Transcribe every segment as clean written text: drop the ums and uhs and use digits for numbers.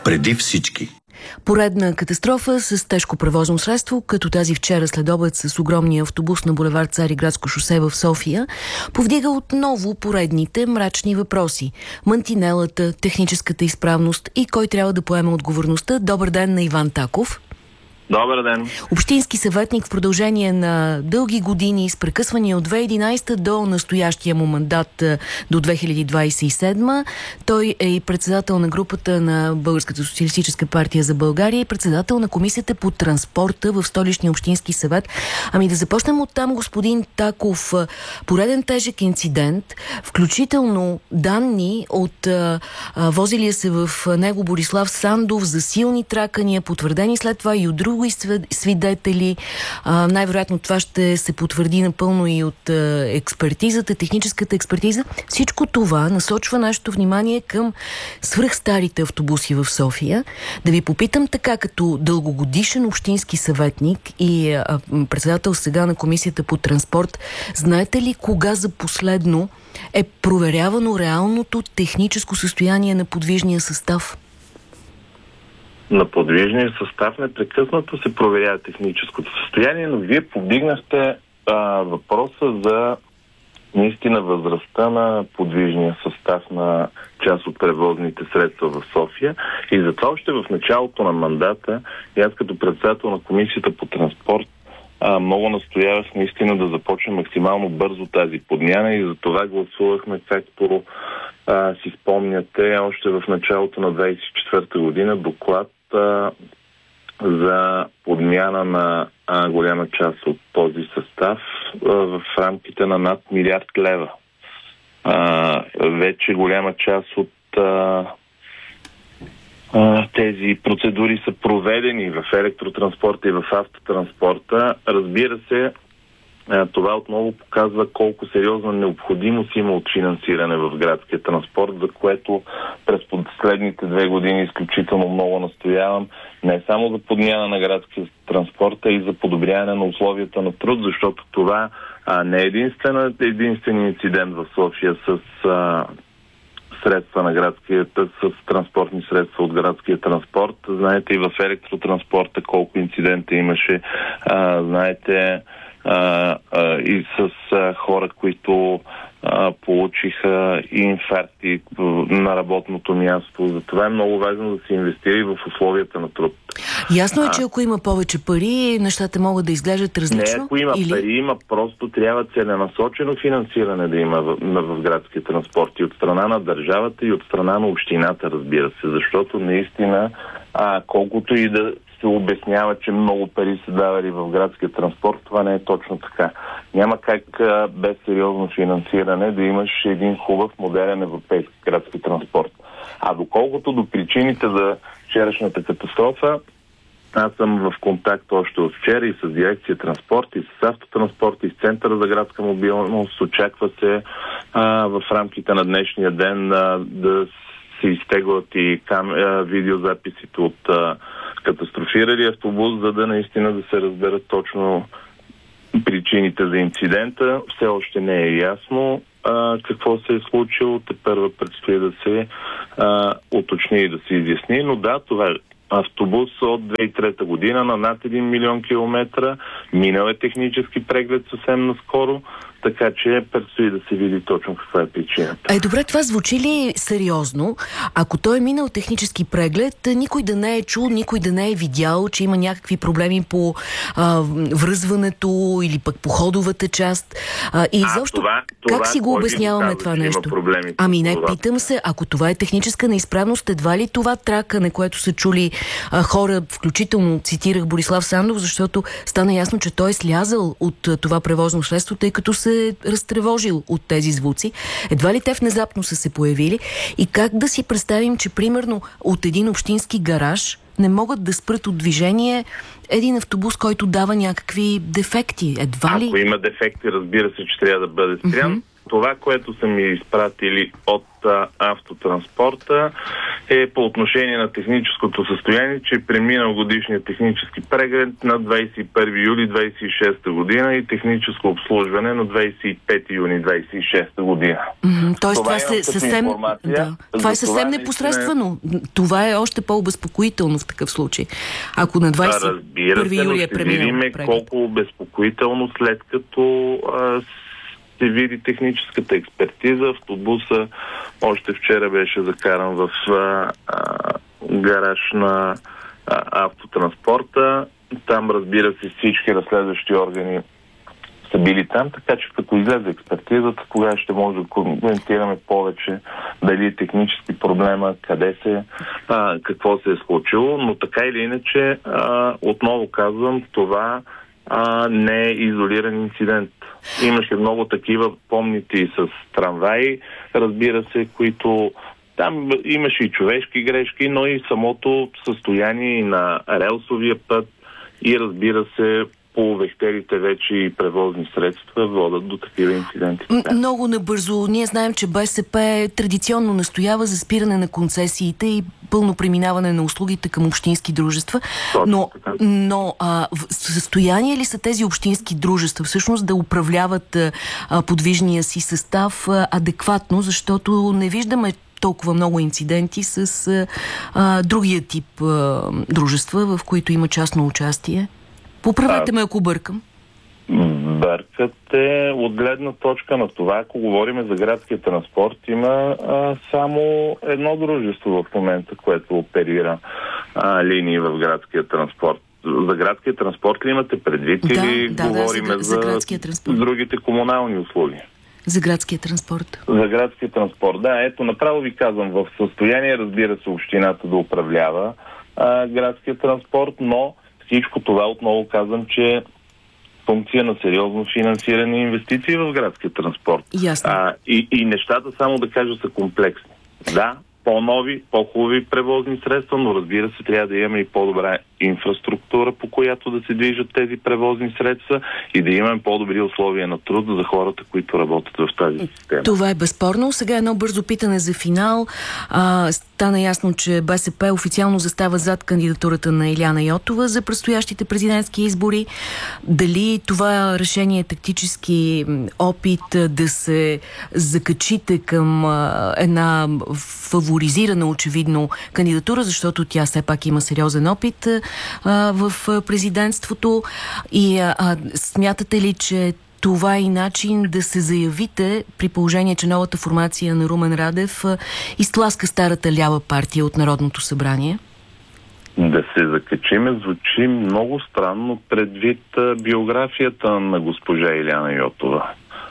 преди всички. Поредна катастрофа с тежко превозно средство, като тази вчера следобед с огромния автобус на булевард Цариградско шосе в София, повдига отново поредните мрачни въпроси. Мантинелата, техническата изправност и кой трябва да поеме отговорността. Добър ден на Иван Таков. Добър ден. Общински съветник в продължение на дълги години с прекъсвания от 2011 до настоящия му мандат до 2027. Той е и председател на групата на Българската социалистическа партия за България и председател на комисията по транспорта в Столичния общински съвет. Ами да започнем от там, господин Таков. Пореден тежък инцидент, включително данни от возилия се в него Борислав Сандов за силни тракания, потвърдени след това и от други свидетели. Най-вероятно това ще се потвърди напълно и от експертизата, техническата експертиза. Всичко това насочва нашето внимание към свръхстарите автобуси в София. Да ви попитам така, като дългогодишен общински съветник и председател сега на комисията по транспорт, знаете ли кога за последно е проверявано реалното техническо състояние на подвижния състав? На подвижния състав непрекъснато се проверява техническото състояние, но вие повдигнахте въпроса за наистина възрастта на подвижния състав на част от превозните средства в София. И затова още в началото на мандата, и аз като председател на комисията по транспорт, много настоявах наистина да започне максимално бързо тази подмяна и за това гласувахме, както си спомняте, още в началото на 24-та година доклад за подмяна на голяма част от този състав в рамките на над милиард лева. Вече голяма част от тези процедури са проведени в електротранспорта и в автотранспорта. Разбира се, това отново показва колко сериозна необходимост има от финансиране в градския транспорт, за което през последните 2 години изключително много настоявам не само за подмяна на градския транспорт, а и за подобряване на условията на труд, защото това не е единствен инцидент в София с средства на с транспортни средства от градския транспорт. Знаете и в електротранспорта колко инцидента имаше. Знаете и с хора, които получиха инфаркти на работното място. Затова е много важно да се инвестира и в условията на труд. Ясно е, че ако има повече пари, нещата могат да изглеждат различно? Не, ако има пари, има, просто трябва целенасочено финансиране да има в градския транспорт и от страна на държавата и от страна на общината, разбира се, защото наистина колкото и да се обяснява, че много пари се давали в градския транспорт, това не е точно така. Няма как без сериозно финансиране да имаш един хубав, модерен европейски градски транспорт. А доколкото до причините за вчерашната катастрофа, аз съм в контакт още от вчера и с дирекция транспорт, и с автотранспорт, и с Центъра за градска мобилност. Очаква се в рамките на днешния ден да се изтеглят и видеозаписите от катастрофирали автобус, за да наистина да се разберат точно причините за инцидента. Все още не е ясно какво се е случило. Тепърва предстои да се уточни и да се изясни. Но да, това е автобус от 2003 година на над 1 милион километра. Минал е технически преглед съвсем наскоро, така че предстои да се види точно каква е причината. Добре, това звучи ли сериозно? Ако той е минал технически преглед, никой да не е чул, никой да не е видял, че има някакви проблеми по връзването или пък по ходовата част. И изобщо, как си го обясняваме това нещо? Ами не, питам се, ако това е техническа неизправност, едва ли това тракане, което са чули хора, включително цитирах Борислав Сандов, защото стана ясно, че той е слязал от това превозно средство, тъй като се разтревожил от тези звуци. Едва ли те внезапно са се появили? И как да си представим, че примерно от един общински гараж не могат да спрат от движение един автобус, който дава някакви дефекти? Едва ли? Ако има дефекти, разбира се, че трябва да бъде спрян. Това, което са ми изпратили от автотранспорта, е по отношение на техническото състояние, че е преминал годишния технически преглед на 21 юли 26 година и техническо обслужване на 25 юни 26 година. Тоест това е съвсем непосредствено. Това е още по-обезпокоително в такъв случай. Ако на 21 юли е преминал преглед. Колко обезпокоително, след като се види техническата експертиза. Автобуса още вчера беше закаран в гараж на автотранспорта. Там, разбира се, всички разследващи органи са били там, така че като излезе експертизата, тогава ще може да коментираме повече дали е технически проблема, какво се е случило, но така или иначе, отново казвам, това не е изолиран инцидент. Имаше много такива, помните и с трамваи, разбира се, които там имаше и човешки грешки, но и самото състояние на релсовия път и, разбира се, по вехтерите вече и превозни средства водят до такива инциденти. Много набързо. Ние знаем, че БСП традиционно настоява за спиране на концесиите и пълно преминаване на услугите към общински дружества. Но в състояние ли са тези общински дружества всъщност да управляват подвижния си състав адекватно, защото не виждаме толкова много инциденти с другия тип дружества, в които има частно участие? Поправете ме, ако бъркам. Бъркате от гледна точка на това. Ако говорим за градския транспорт, има само едно дружество в момента, което оперира линии в градския транспорт. За градския транспорт ли имате предвид или говорим за другите комунални услуги? За градския транспорт. За градския транспорт, да. Ето, направо ви казвам, в състояние, разбира се, общината да управлява градския транспорт, но всичко това, отново казвам, че е функция на сериозно финансиране и инвестиции в градския транспорт. Ясно. И нещата, само да кажа, са комплексни. Да, по-нови, по-хубави превозни средства, но разбира се, трябва да имаме и по-добра инфраструктура, по която да се движат тези превозни средства и да имаме по-добри условия на труд за хората, които работят в тази система. Това е безспорно. Сега едно бързо питане за финал. Стана ясно, че БСП официално застава зад кандидатурата на Илияна Йотова за предстоящите президентски избори. Дали това решение е тактически опит да се закачите към една фаворизирана очевидно кандидатура, защото тя все пак има сериозен опит в президентството, и смятате ли, че това е и начин да се заявите, при положение, че новата формация на Румен Радев изтласка старата лява партия от Народното събрание? Да се закачиме звучи много странно предвид биографията на госпожа Илияна Йотова.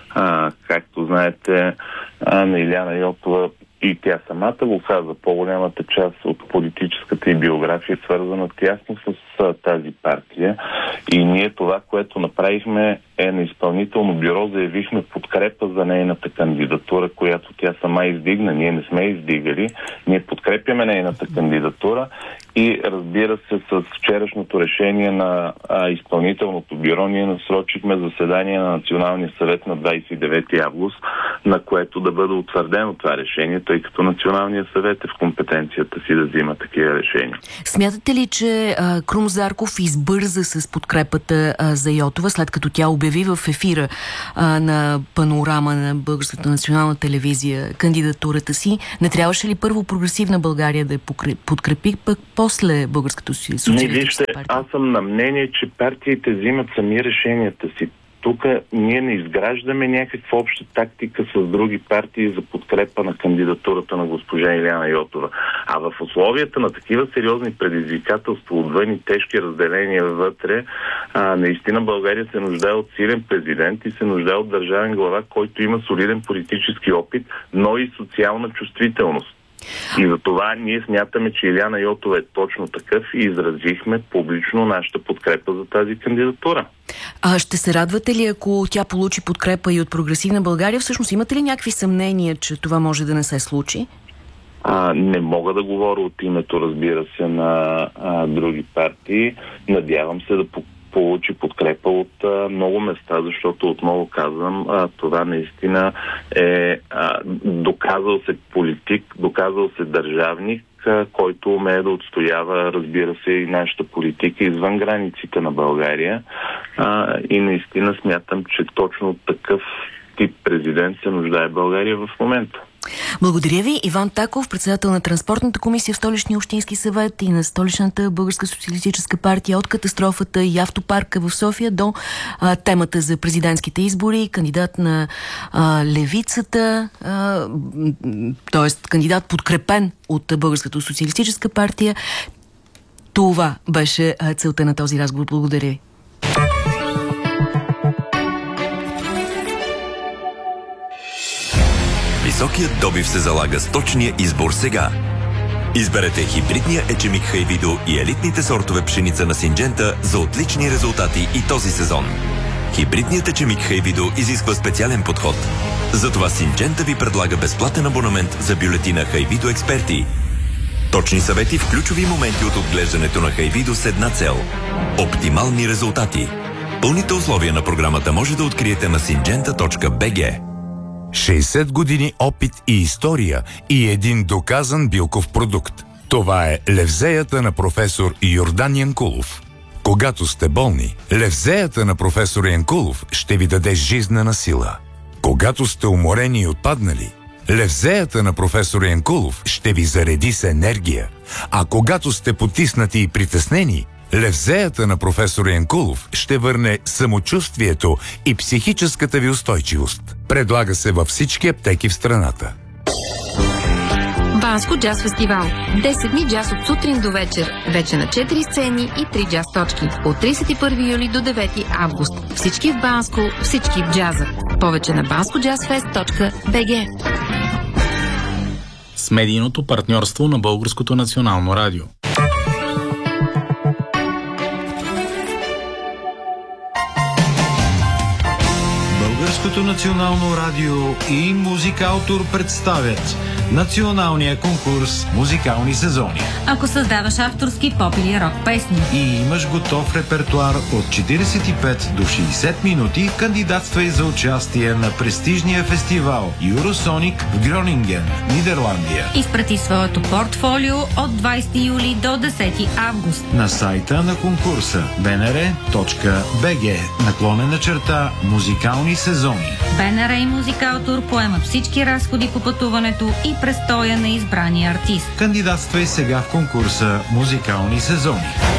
Както знаете, на Илияна Йотова и тя самата го каза, по-голямата част от политическата и биография е свързана тясно с тази партия. И ние това, което направихме, е на изпълнително бюро заявихме подкрепа за нейната кандидатура, която тя сама издигна. Ние не сме издигали. Ние подкрепяме нейната кандидатура и, разбира се, с вчерашното решение на изпълнителното бюро ние насрочихме заседание на Националния съвет на 29 август, на което да бъде утвърдено това решение, тъй като Националният съвет е в компетенцията си да взима такива решения. Смятате ли, че Крум Зарков избърза с подкрепата за Йотова, след като тя обяви в ефира на Панорама на Българската национална телевизия кандидатурата си? Не трябваше ли първо Прогресивна България да я подкрепи, пък после Българската социалистическа партия? Аз съм на мнение, че партиите взимат сами решенията си. Тук ние не изграждаме някаква обща тактика с други партии за подкрепа на кандидатурата на госпожа Илияна Йотова. А в условията на такива сериозни предизвикателства отвън и тежки разделения вътре, наистина България се нуждае от силен президент и се нуждае от държавен глава, който има солиден политически опит, но и социална чувствителност. И за това ние смятаме, че Илияна Йотова е точно такъв и изразихме публично нашата подкрепа за тази кандидатура. Ще се радвате ли, ако тя получи подкрепа и от Прогресивна България? Всъщност имате ли някакви съмнения, че това може да не се случи? Не мога да говоря от името, разбира се, на други партии. Надявам се да получи подкрепа от много места, защото, отново казвам, това наистина е доказал се политик, доказал се държавник, който умее да отстоява, разбира се, и нашата политика извън границите на България. И наистина смятам, че точно такъв тип президент се нуждае България в момента. Благодаря ви. Иван Таков, председател на Транспортната комисия в Столичния общински съвет и на Столичната българска социалистическа партия, от катастрофата и автопарка в София до темата за президентските избори, кандидат на левицата, т.е. кандидат подкрепен от Българската социалистическа партия. Това беше целта на този разговор. Благодаря ви. Високият добив се залага с точния избор сега. Изберете хибридния ечемик Хайвидо и елитните сортове пшеница на Синджента за отлични резултати и този сезон. Хибридният ечемик Хайвидо изисква специален подход. Затова Синджента ви предлага безплатен абонамент за бюлетина Хайвидо Експерти. Точни съвети в ключови моменти от отглеждането на Хайвидо с една цел – оптимални резултати. Пълните условия на програмата може да откриете на syngenta.bg. 60 години опит и история и един доказан билков продукт. Това е левзеята на професор Йордан Янкулов. Когато сте болни, левзеята на професор Янкулов ще ви даде жизнена сила. Когато сте уморени и отпаднали, левзеята на професор Янкулов ще ви зареди с енергия. А когато сте потиснати и притеснени, левзеята на професор Янкулов ще върне самочувствието и психическата ви устойчивост. Предлага се във всички аптеки в страната. Банско джаз фестивал. 10 дни джаз от сутрин до вечер. Вече на 4 сцени и 3 джаз точки. От 31 юли до 9 август. Всички в Банско, всички в джаза. Повече на banscojazzfest.bg. С медийното партньорство на Българското национално радио. Българското национално радио и Музикаутор представят националния конкурс Музикални сезони. Ако създаваш авторски поп или рок песни и имаш готов репертуар от 45 до 60 минути, кандидатствай за участие на престижния фестивал Юросоник в Гронинген, Нидерландия. Изпрати своето портфолио от 20 юли до 10 август на сайта на конкурса bnr.bg/музикални сезони. БНР и Музикаутор поемат всички разходи по пътуването и престоя на избрания артист. Кандидатствай сега в конкурса Музикални сезони.